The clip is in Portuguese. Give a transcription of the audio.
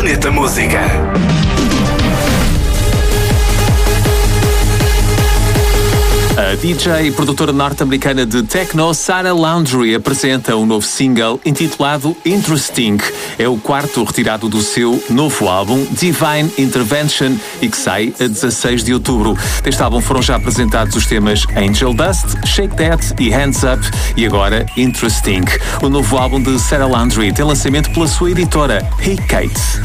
Planeta Música. A DJ e produtora norte-americana de techno Sarah Laundry apresenta um novo single intitulado Interesting. É o quarto retirado do seu novo álbum Divine Intervention e que sai a 16 de outubro. Deste álbum foram já apresentados os temas Angel Dust, Shake That e Hands Up e agora Interesting. O novo álbum de Sarah Laundry tem lançamento pela sua editora Hey Kate.